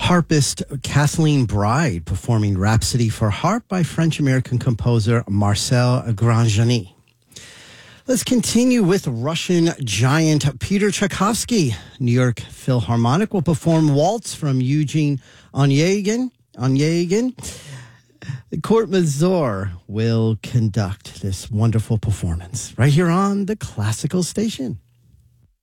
harpist Kathleen Bride performing Rhapsody for Harp by French-American composer Marcel Grandjeanny. Let's continue with Russian giant Peter Tchaikovsky. New York Philharmonic will perform Waltz from Eugene Onegin. The Court Mazur will conduct this wonderful performance right here on the Classical Station.